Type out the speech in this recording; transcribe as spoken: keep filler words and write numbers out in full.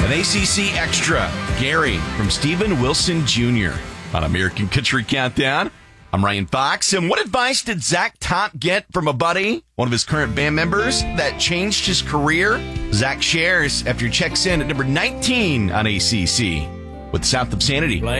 An A C C Extra, Gary from Steven Wilson Junior on American Country Countdown. I'm Ryan Fox, and what advice did Zach Top get from a buddy, one of his current band members, that changed his career? Zach shares after he checks in at number nineteen on A C C with South of Sanity.